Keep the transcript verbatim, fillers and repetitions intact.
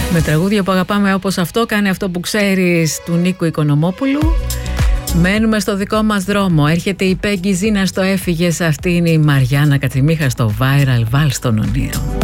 Με τραγούδια που αγαπάμε όπως αυτό, κάνει αυτό που ξέρεις, του Νίκου Οικονομόπουλου. Μένουμε στο δικό μας δρόμο. Έρχεται η Πέγκη Ζήνα στο Έφυγες. Αυτή είναι η Μαριάννα Κατσιμίχα στο Viral Βάλ στον Ονείρο.